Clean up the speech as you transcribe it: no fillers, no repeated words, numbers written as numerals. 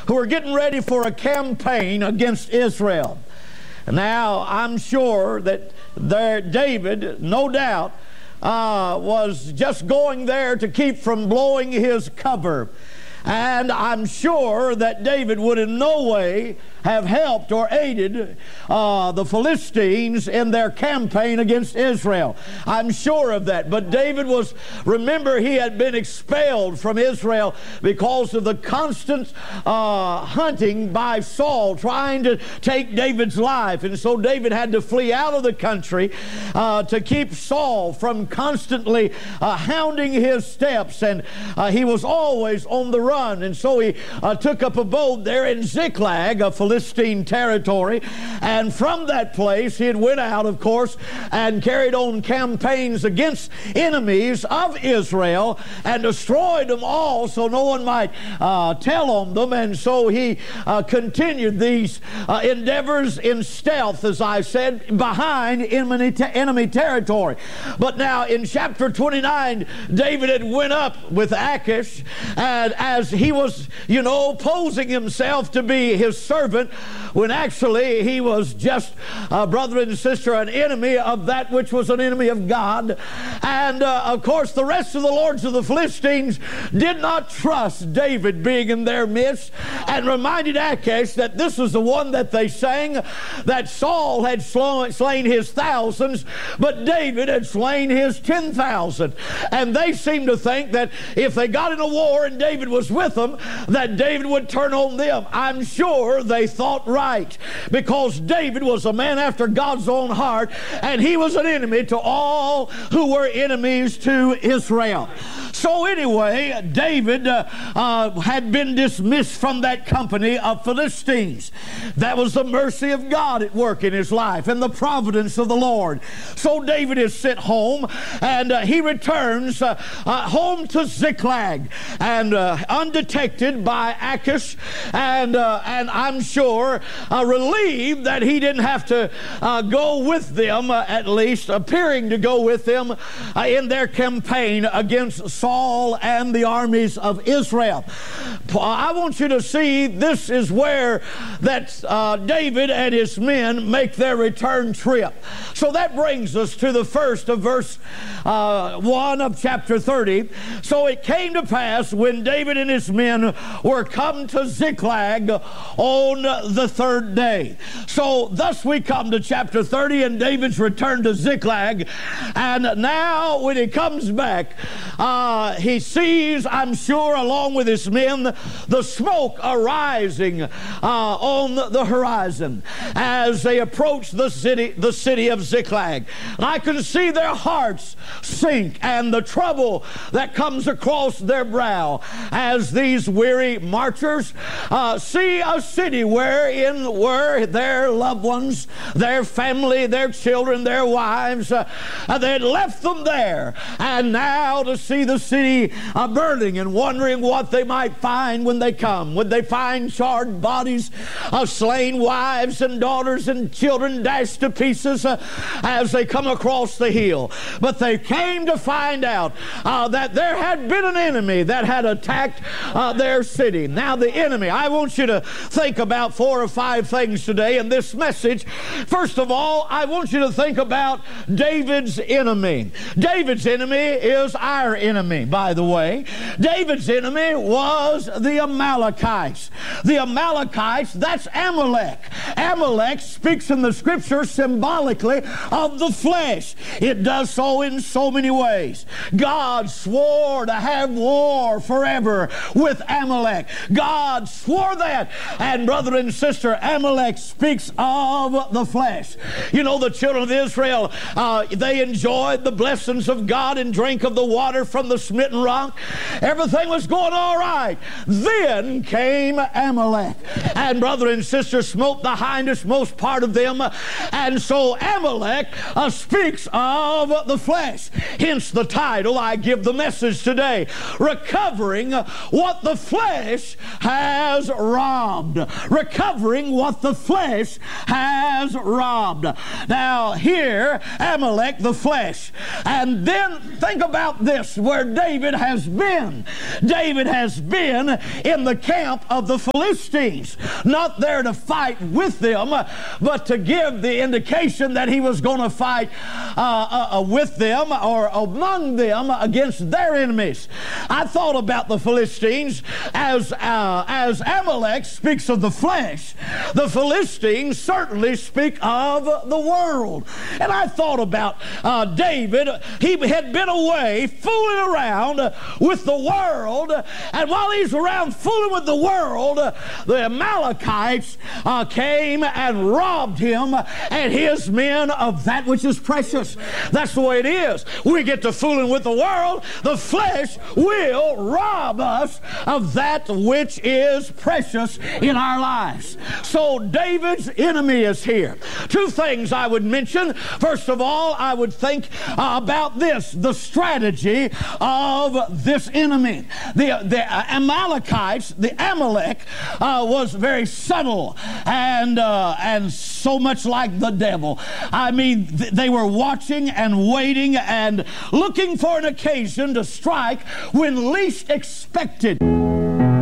who were getting ready for a campaign against Israel. Now, I'm sure that David, no doubt, was just going there to keep from blowing his cover. And I'm sure that David would in no way have helped or aided the Philistines in their campaign against Israel. I'm sure of that. But David was, remember, he had been expelled from Israel because of the constant hunting by Saul trying to take David's life. And so David had to flee out of the country to keep Saul from constantly hounding his steps. And he was always on the run. And so he took up a abode there in Ziklag, a Philistine territory, and from that place he had went out, of course, and carried on campaigns against enemies of Israel and destroyed them all so no one might tell on them. And so he continued these endeavors in stealth, as I said, behind enemy territory. But now in chapter 29, David had went up with Achish, and as he was, posing himself to be his servant, when actually he was just, brother and sister, an enemy of that which was an enemy of God. And of course the rest of the lords of the Philistines did not trust David being in their midst, and reminded Achish that this was the one that they sang, that Saul had slain his thousands, but David had slain his 10,000. And they seemed to think that if they got in a war and David was with them, that David would turn on them. I'm sure they thought right, because David was a man after God's own heart, and he was an enemy to all who were enemies to Israel. So anyway, David had been dismissed from that company of Philistines. That was the mercy of God at work in his life and the providence of the Lord. So David is sent home, and he returns home to Ziklag, and undetected by Achish, and I'm sure relieved that he didn't have to go with them, at least appearing to go with them in their campaign against Saul and the armies of Israel. I want you to see this is where that David and his men make their return trip. So that brings us to the first of verse 1 of chapter 30. So it came to pass when David and his men were come to Ziklag on the third day. So thus we come to chapter 30 and David's return to Ziklag. And now when he comes back, he sees, I'm sure, along with his men, the smoke arising on the horizon as they approach the city of Ziklag. And I can see their hearts sink and the trouble that comes across their brow as these weary marchers see a city wherein were their loved ones, their family, their children, their wives. They had left them there, and now to see the city burning and wondering what they might find when they come. Would they find charred bodies of slain wives and daughters and children dashed to pieces as they come across the hill? But they came to find out that there had been an enemy that had attacked their city. Now the enemy, I want you to think about 4 or 5 things today in this message. First of all, I want you to think about David's enemy. David's enemy is our enemy, by the way. David's enemy was the Amalekites. The Amalekites, that's Amalek. Amalek speaks in the scripture symbolically of the flesh. It does so in so many ways. God swore to have war forever with Amalek. God swore that. And brother and sister, Amalek speaks of the flesh. You know, the children of Israel, they enjoyed the blessings of God and drank of the water from the smitten rock. Everything was going all right. Then came Amalek, and brother and sister smote the hindmost part of them. And so Amalek speaks of the flesh. Hence the title I give the message today, Recovering what the flesh has robbed. Recovering what the flesh has robbed. Now here, Amalek, the flesh. And then think about this, where David has been. David has been in the camp of the Philistines. Not there to fight with them, but to give the indication that he was going to fight with them or among them against their enemies. I thought about the Philistines as Amalek speaks of the flesh. The Philistines certainly speak of the world. And I thought about David. He had been away fooling around with the world, and while he's around fooling with the world, the Amalekites came and robbed him and his men of that which is precious. That's the way it is. We get to fooling with the world, the flesh will rob us of that which is precious in our lives. So David's enemy is here. Two things I would mention. First of all, I would think about this, the strategy of this enemy. The Amalekites, the Amalek, was very subtle and so much like the devil. I mean, they were watching and waiting and looking for an occasion to strike when least expected.